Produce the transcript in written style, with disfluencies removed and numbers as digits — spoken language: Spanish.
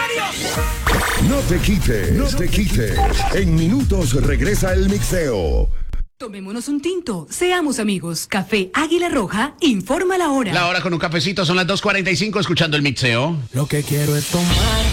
No te quites, no te quites. En minutos regresa el mixeo. Tomémonos un tinto, seamos amigos. Café Águila Roja, informa la hora. La hora con un cafecito, son las 2:45, escuchando el mixeo. Lo que quiero es tomar